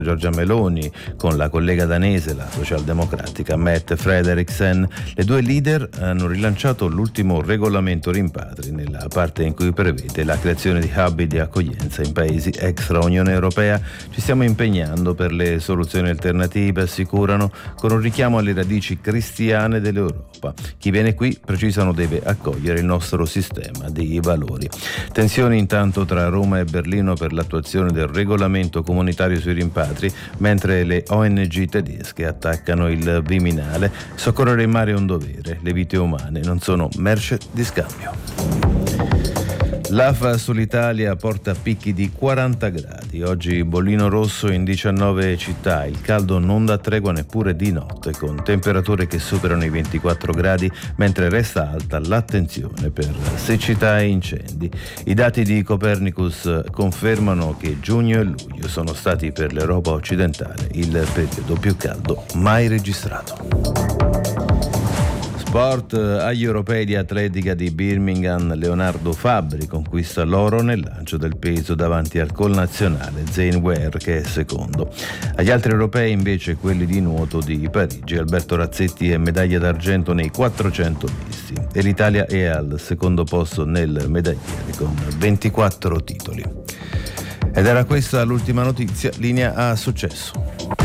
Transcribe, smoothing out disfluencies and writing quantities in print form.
Giorgia Meloni con la collega danese, la socialdemocratica Mette Frederiksen. Le due leader hanno rilanciato l'ultimo regolamento rimpatri nella parte in cui prevede la creazione di hub di accoglienza in paesi extra Unione Europea. Ci stiamo impegnando per le soluzioni alternative, assicurano, con un richiamo alle radici cristiane dell'Europa. Chi viene qui, precisano, deve accogliere il nostro sistema di valori. Tensioni intanto tra Roma e Berlino per l'attuazione del regolamento comunitario sui rimpatri, mentre le ONG tedesche attaccano il Viminale. Soccorrere in mare è un dovere, le vite umane non sono merce di scambio. L'AFA sull'Italia porta picchi di 40 gradi. Oggi bollino rosso in 19 città. Il caldo non dà tregua neppure di notte, con temperature che superano i 24 gradi, mentre resta alta l'attenzione per siccità e incendi. I dati di Copernicus confermano che giugno e luglio sono stati per l'Europa occidentale il periodo più caldo mai registrato. Sport, agli europei di atletica di Birmingham, Leonardo Fabbri conquista l'oro nel lancio del peso davanti al connazionale Zane Ware, che è secondo. Agli altri europei invece quelli di nuoto di Parigi, Alberto Razzetti è medaglia d'argento nei 400 misti e l'Italia è al secondo posto nel medagliere con 24 titoli. Ed era questa l'ultima notizia, linea a Successo.